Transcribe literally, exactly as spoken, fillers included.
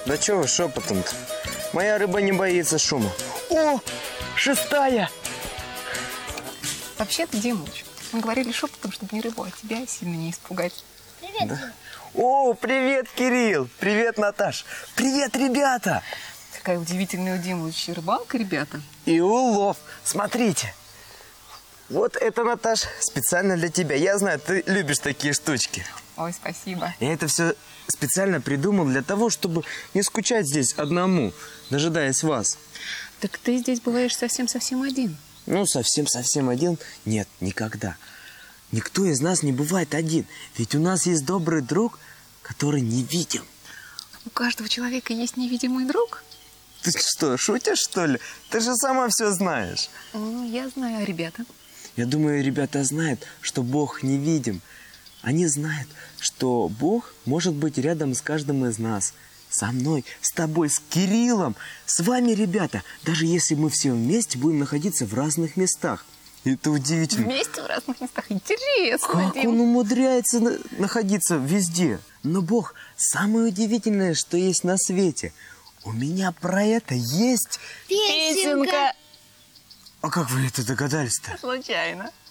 Да чего вы шепотом-то? Моя рыба не боится шума. О, шестая! Вообще-то, Димыч, мы говорили шепотом, чтобы не рыбу, а тебя сильно не испугать. Привет, да? О, привет, Кирилл! Привет, Наташ! Привет, ребята! Какая удивительная у Димыча рыбалка, ребята. И улов. Смотрите. Вот это, Наташ, специально для тебя. Я знаю, ты любишь такие штучки. Ой, спасибо. Я это все специально придумал для того, чтобы не скучать здесь одному, дожидаясь вас. Так ты здесь бываешь совсем-совсем один. Ну, совсем-совсем один? Нет, никогда. Никто из нас не бывает один. Ведь у нас есть добрый друг, который невидим. У каждого человека есть невидимый друг? Ты что, шутишь, что ли? Ты же сама все знаешь. Ну, я знаю, а ребята? Я думаю, ребята знают, что Бог невидим. Они знают, что Бог может быть рядом с каждым из нас. Со мной, с тобой, с Кириллом, с вами, ребята. Даже если мы все вместе будем находиться в разных местах. Это удивительно. Вместе в разных местах. Интересно, как Дим. он умудряется на находиться везде. Но Бог самое удивительное, что есть на свете. У меня про это есть песенка. А как вы это догадались-то? Случайно.